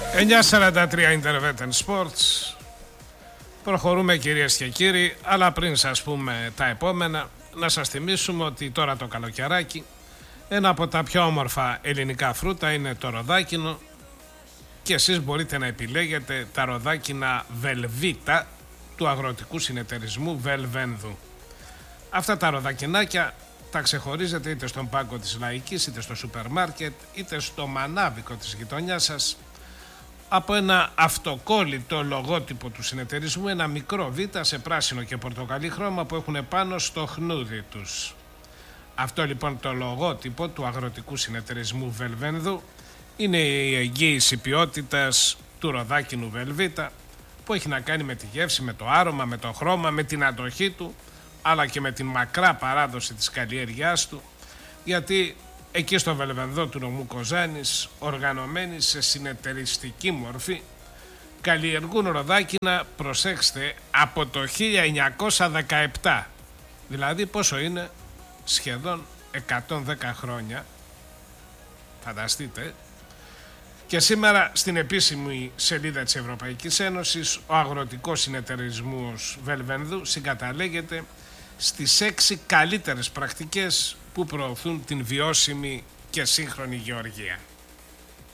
9:43 Interveten Sports. Προχωρούμε κυρίες και κύριοι, αλλά πριν σας πούμε τα επόμενα, να σας θυμίσουμε ότι τώρα το καλοκαιράκι ένα από τα πιο όμορφα ελληνικά φρούτα είναι το ροδάκινο και εσείς μπορείτε να επιλέγετε τα ροδάκινα Βελβίτα του αγροτικού συνεταιρισμού Βελβένδου. Αυτά τα ροδακινάκια τα ξεχωρίζετε είτε στον πάγκο της Λαϊκής, είτε στο σούπερ μάρκετ, είτε στο μανάβικο της γειτονιάς σας, από ένα αυτοκόλλητο λογότυπο του συνεταιρισμού, ένα μικρό β σε πράσινο και πορτοκαλί χρώμα που έχουν πάνω στο χνούδι τους. Αυτό λοιπόν το λογότυπο του αγροτικού συνεταιρισμού Βελβένδου είναι η εγγύηση ποιότητας του ροδάκινου Βελβίτα, που έχει να κάνει με τη γεύση, με το άρωμα, με το χρώμα, με την αντοχή του, αλλά και με την μακρά παράδοση της καλλιέργειάς του, γιατί εκεί στο Βελβενδό του νομού Κοζάνης, οργανωμένοι σε συνεταιριστική μορφή, καλλιεργούν ροδάκινα, προσέξτε, από το 1917. Δηλαδή πόσο είναι? Σχεδόν 110 χρόνια. Φανταστείτε. Και σήμερα στην επίσημη σελίδα της Ευρωπαϊκής Ένωσης ο αγροτικός συνεταιρισμός Βελβενδού συγκαταλέγεται στις 6 καλύτερες πρακτικές που προωθούν την βιώσιμη και σύγχρονη γεωργία.